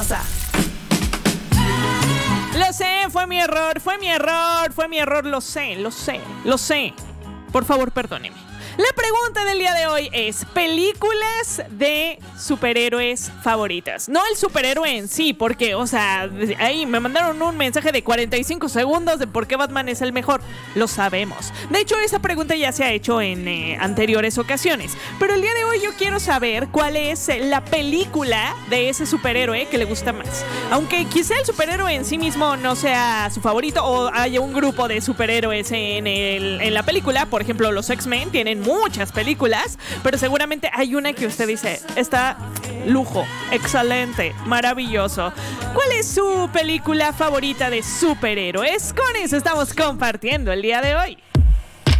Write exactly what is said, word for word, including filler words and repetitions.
pasa. Lo sé, fue mi error, fue mi error, fue mi error, lo sé, lo sé, lo sé. Por favor, perdóneme. La pregunta del día de hoy es películas de superhéroes favoritas. No el superhéroe en sí, porque, o sea, ahí me mandaron un mensaje de cuarenta y cinco segundos de por qué Batman es el mejor. Lo sabemos. De hecho, esa pregunta ya se ha hecho en eh, anteriores ocasiones. Pero el día de hoy yo quiero saber cuál es la película de ese superhéroe que le gusta más. Aunque quizá el superhéroe en sí mismo no sea su favorito o haya un grupo de superhéroes en, el, en la película. Por ejemplo, los X-Men tienen muchas películas, pero seguramente hay una que usted dice, está lujo, excelente, maravilloso. ¿Cuál es su película favorita de superhéroes? Con eso estamos compartiendo el día de hoy.